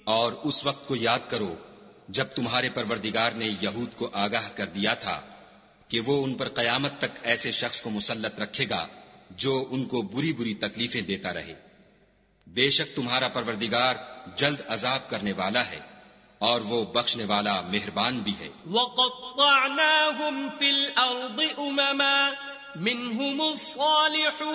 और उस वक्त को याद करो जब तुम्हारे परवरदिगार ने यहूद को आगाह कर दिया था कि वो उन पर कयामत तक ऐसे शख्स को मुसल्लत रखेगा जो उनको बुरी बुरी तकलीफें देता रहे। बेशक तुम्हारा परवरदिगार जल्द अजाब करने वाला है और वो बख्शने वाला मेहरबान भी है। वक़त्तअनाहुम फिल अर्दि उममा मिनहुमुस सालिहून